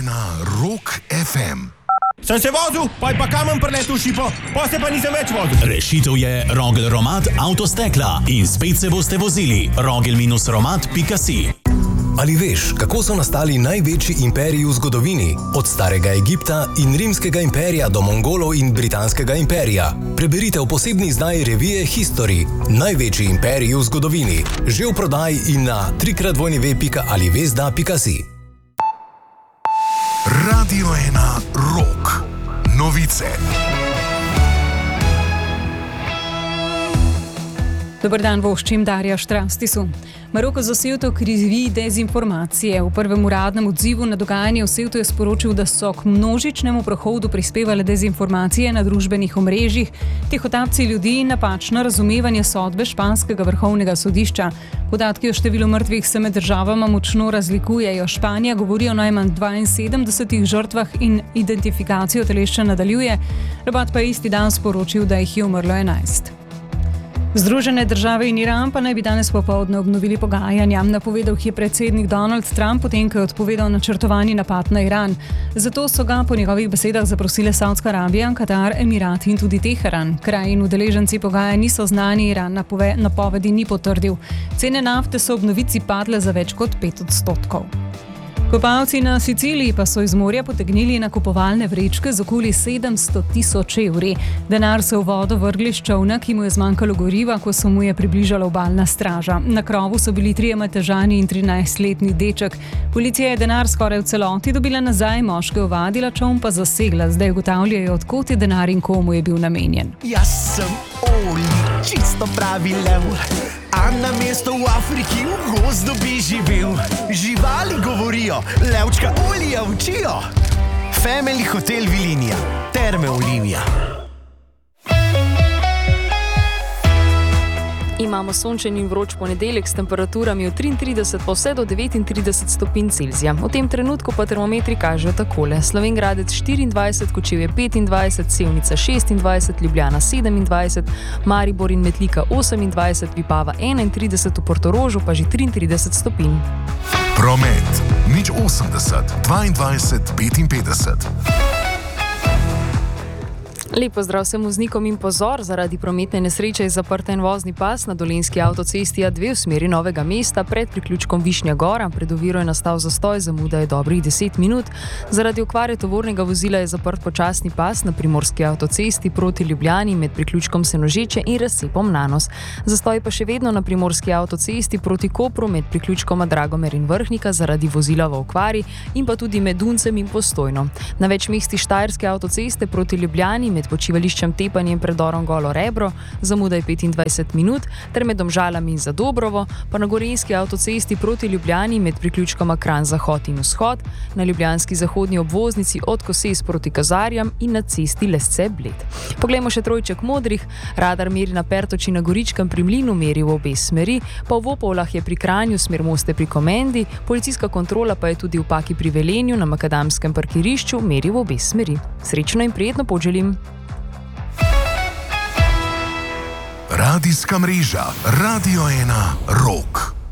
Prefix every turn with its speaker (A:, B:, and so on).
A: Rock FM.
B: Sem se vozil, pa kamen preletel šipo, pa se pa nisem več vozil.
C: Rešitev je Rogel-Romat Avtostekla in spet se boste vozili. Rogel-Romat.si.
D: Ali veš, kako so nastali največji imperiji v zgodovini? Od starega Egipta in rimskega imperija do Mongolov in britanskega imperija. Preberite v posebni izdaji revije History. Največji imperiji v zgodovini. Že v prodaji in na www.alivesda.si.
A: Radio 1 Rock. Novice.
E: Dober dan, voščim Darja Štrastisu. Maroko za Sevto krivi dezinformacije. V prvem uradnem odzivu na dogajanje v Sevtu je sporočil, da so k množičnemu prehodu prispevale dezinformacije na družbenih omrežjih, tihotapci ljudi in napačno razumevanje sodbe španskega vrhovnega sodišča. Podatki o številu mrtvih se med državama močno razlikujejo. Španija govori o najmanj 72 žrtvah in identifikacijo telešča nadaljuje. Rabat pa je isti dan sporočil, da jih je umrlo 11. Združene države in Iran pa naj bi danes popoldne obnovili pogajanja. Napovedal jih je predsednik Donald Trump, potem ko je odpovedal načrtovani napad na Iran. Zato so ga po njegovih besedah zaprosile Saudska Arabija, Katar, Emirati in tudi Teheran. Kraj in udeleženci pogajanj niso znani, Iran napovedi ni potrdil. Cene nafte so ob novici padle za več kot 5%. Kopalci na Siciliji pa so iz morja potegnili nakupovalne vrečke z okoli 700.000 evri. Denar so v vodo vrgli s čolna, ki mu je zmanjkalo goriva, ko se mu je približala obalna straža. Na krovu so bili 3 Matežani in 13-letni deček. Policija je denar skoraj v celoti dobila nazaj, moške ovadila, čoln pa zasegla. Zdaj ugotavljajo, od kod je denar in komu je bil namenjen.
F: Jaz sem Oli, čisto pravi lev. A na mesto v Afriki v gozdu bi živel. Živali govorijo, levčka Olija učijo. Family Hotel Vilinija, Terme Olimija.
G: Imamo sončen in vroč ponedeljek s temperaturami od 33 pa vse do 39 stopinj Celzija. V tem trenutku pa termometri kažejo takole. Slovenjgradec 24, Kočevje 25, Sevnica 26, Ljubljana 27, Maribor in Metlika 28, Vipava 31, v Portorožu pa že 33 stopinj.
A: Promet. 080 22 55.
G: Lep pozdrav vsem voznikom in pozor, zaradi prometne nesreče je zaprt en vozni pas na Dolenjski avtocesti A2 v smeri Novega mesta pred priključkom Višnja Gora. Pred oviro je nastal zastoj, zamuda je dobrih 10 minut. Zaradi okvare tovornega vozila je zaprt počasni pas na Primorski avtocesti proti Ljubljani med priključkom Senožeče in razcepom Nanos. Zastoj pa še vedno na Primorski avtocesti proti Kopru med priključkoma Dragomer in Vrhnika zaradi vozila v okvari in pa tudi med Duncem in Postojno. Na več mestih Štajerske avtoceste proti Ljubljani med počivališčem Tepanje in predorom Golo Rebro, zamuda je 25 minut, ter med Domžalami in Zadobrovo, pa na Gorenjski avtocesti proti Ljubljani med priključkoma Kranj Zahod in Vzhod, na ljubljanski zahodni obvoznici od Koses proti Kazarjam in na cesti Lesce Bled. Poglejmo še trojček modrih. Radar meri na Pertoči na Goričkem pri Mlinu, meri v obe smeri, pa v Vopovlah je pri Kranju, smer Moste pri Komendi, policijska kontrola pa je tudi v Paki pri Velenju na makadamskem parkirišču, meri v obe smeri. Srečno in prijetno pot želim.
A: Radijska mreža Radio 1 Rock.